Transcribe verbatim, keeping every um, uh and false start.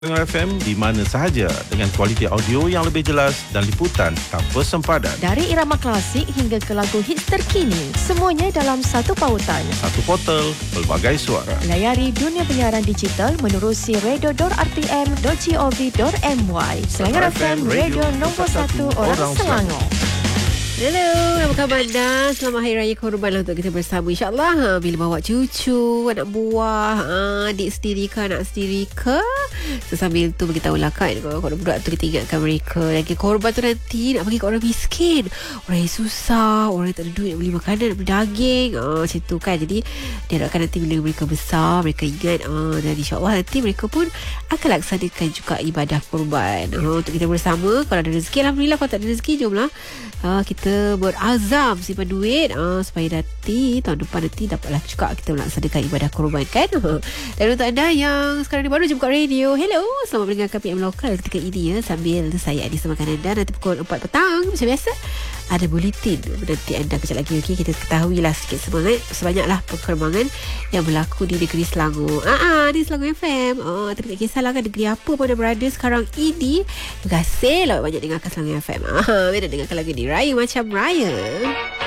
Selangor F M di mana sahaja dengan kualiti audio yang lebih jelas dan liputan tanpa sempadan. Dari irama klasik hingga ke lagu hits terkini, semuanya dalam satu pautan. Satu portal, pelbagai suara. Layari dunia penyiaran digital menerusi radio dot r t m dot gov dot m y. Selangor F M, radio nombor satu orang, orang Selangor. Hello, apa khabar anda? Selamat Hari Raya Korban lah untuk kita bersama, insyaAllah. Ha, bila bawa cucu, anak buah, ha, adik sendiri ke, anak sendiri ke, so, sambil tu beritahu lah kan, kalau budak tu kita ingatkan mereka. Lagi korban tu nanti nak bagi ke orang miskin, orang yang susah, orang yang tak ada duit nak beli makanan, nak beli daging, ha, macam tu kan. Jadi dia harapkan nanti bila mereka besar, mereka ingat, ha, dan insyaAllah nanti mereka pun akan laksanakan juga ibadah korban, ha, untuk kita bersama. Kalau ada rezeki, Alhamdulillah. Kalau tak ada rezeki, jomlah, ha, kita berazam simpan duit, uh, supaya nanti tahun depan nanti dapatlah juga kita melaksanakan ibadah korban kan. Dan untuk anda yang sekarang ni baru je buka radio, hello, selamat mendengarkan P M Lokal ketika ini ya, sambil saya Adi semakan anda. Nanti pukul empat petang macam biasa ada buletin nanti anda kejap lagi. Okay, kita ketahuilah sikit semangat sebanyaklah perkembangan yang berlaku di negeri Selangor. Ah, ah di Selangor F M. Oh, tapi tak kisahlah kan negeri apa pun anda berada sekarang ini. Terima kasih lah banyak dengarkan Selangor F M. Ah, bila dengarkan lagu ni Raya Macam Raya.